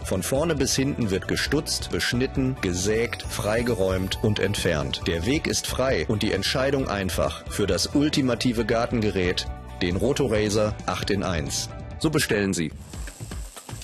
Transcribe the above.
Von vorne bis hinten wird gestutzt, beschnitten, gesägt, freigeräumt und entfernt. Der Weg ist frei und die Entscheidung einfach für das ultimative Gartengerät, den Rotorazor 8 in 1. So bestellen Sie.